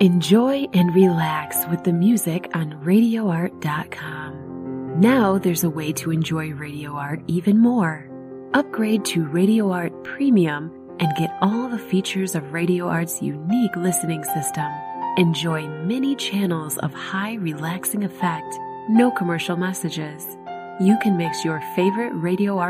Enjoy and relax with the music on RadioArt.com. Now there's a way to enjoy Radio Art even more. Upgrade to Radio Art Premium and get all the features of Radio Art's unique listening system. Enjoy many channels of high relaxing effect, no commercial messages. You can mix your favorite Radio Art